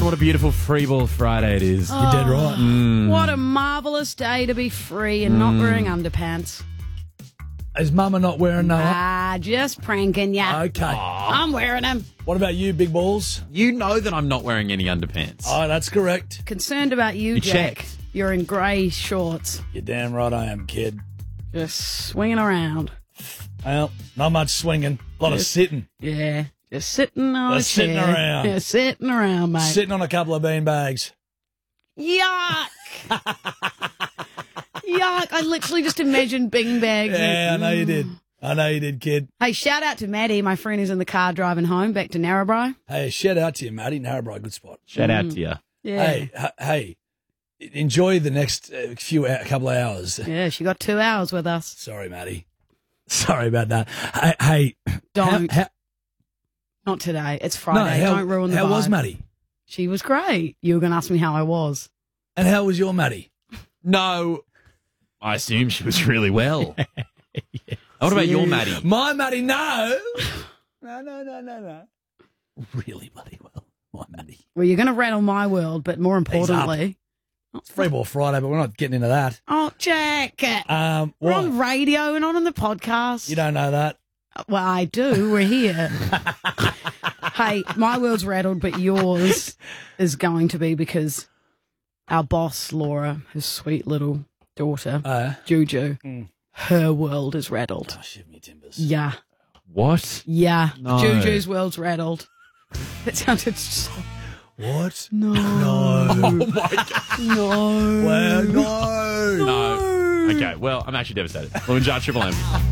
what a beautiful free ball Friday it is. You're dead right. What a marvellous day to be free and not wearing underpants. Is Mama not wearing no? Just pranking ya. Okay. I'm wearing them. What about you, big balls? You know that I'm not wearing any underpants. Oh, that's correct. Concerned about you, You Jack. check. You're in grey shorts. You're damn right I am, kid. Just swinging around. Well, not much swinging. A lot of sitting. Yeah. Just sitting on Just a chair. sitting around. Yeah, sitting around, mate. Sitting on a couple of bean bags. Yuck. Yuck. I literally just imagined bean bags. Yeah, I know you did. I know you did, kid. Hey, shout out to Maddie, my friend who's in the car driving home back to Narrabri. Hey, shout out to you, Matty. Narrabri, good spot. Shout out to you. Yeah. Hey, enjoy the next couple of hours. Yeah, she got 2 hours with us. Sorry, Matty. Sorry about that. Hey, Don't. How, Not today. It's Friday. Don't ruin the vibe. How was Matty? She was great. You were going to ask me how I was. And how was your Matty? No. I assume she was really well. What about your Maddie? My Matty, no. No. Really bloody well. My Matty. Well, you're going to rattle my world, but more importantly... It's Free Ball Friday, but we're not getting into that. Oh, Jack. We're What? on radio and not on the podcast. You don't know that? Well, I do. We're here. Hey, my world's rattled, but yours is going to be because our boss, Laura, his sweet little daughter, Juju, her world is rattled. Oh, shiv me timbers. Yeah. What? Yeah. No. Juju's world's rattled. That sounded so... What? No. No. Oh, my God. No. Well, no. No. Okay, well, I'm actually devastated. Lemon Jar Triple M.